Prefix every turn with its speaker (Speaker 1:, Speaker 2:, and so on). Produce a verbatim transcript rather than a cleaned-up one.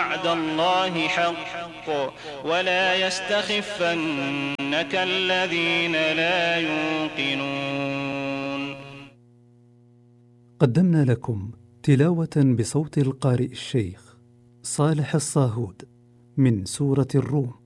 Speaker 1: وعد الله حق ولا يستخفنك الذين لا يوقنون.
Speaker 2: قدمنا لكم تلاوة بصوت القارئ الشيخ صالح الصاهود من سورة الروم.